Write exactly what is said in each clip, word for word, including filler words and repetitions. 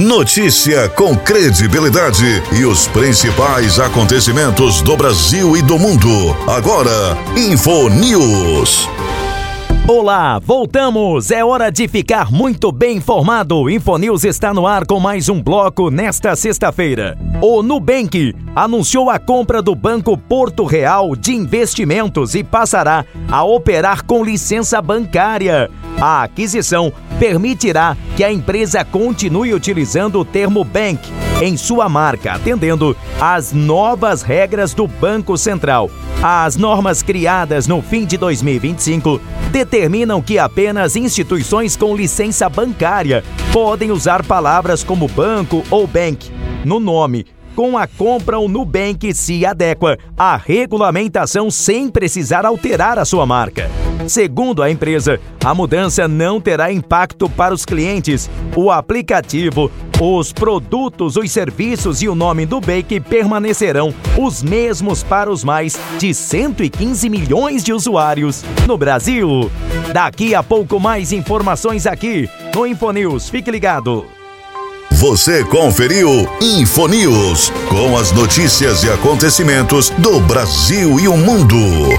Notícia com credibilidade e os principais acontecimentos do Brasil e do mundo. Agora, InfoNews. Olá, voltamos! É hora de ficar muito bem informado. InfoNews está no ar com mais um bloco nesta sexta-feira. O Nubank anunciou a compra do Banco Porto Real de Investimentos e passará a operar com licença bancária. A aquisição permitirá que a empresa continue utilizando o termo bank em sua marca, atendendo às novas regras do Banco Central. As normas criadas no fim de dois mil e vinte e cinco determinam que apenas instituições com licença bancária podem usar palavras como banco ou bank no nome. Com a compra, o Nubank se adequa à regulamentação sem precisar alterar a sua marca. Segundo a empresa, a mudança não terá impacto para os clientes. O aplicativo, os produtos, os serviços e o nome do Nubank permanecerão os mesmos para os mais de cento e quinze milhões de usuários no Brasil. Daqui a pouco mais informações aqui no InfoNews. Fique ligado. Você conferiu InfoNews, com as notícias e acontecimentos do Brasil e o mundo.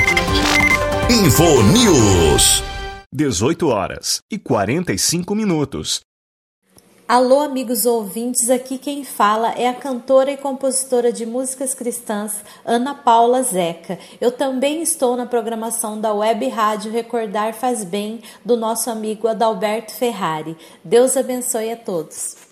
InfoNews. dezoito horas e quarenta e cinco minutos. Alô, amigos ouvintes, aqui quem fala é a cantora e compositora de músicas cristãs Ana Paula Zeca. Eu também estou na programação da Web Rádio Recordar Faz Bem, do nosso amigo Adalberto Ferrari. Deus abençoe a todos.